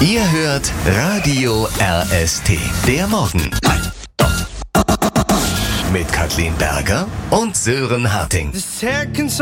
Ihr hört Radio RST. Der Morgen. Mit Kathleen Berger und Sören Harting.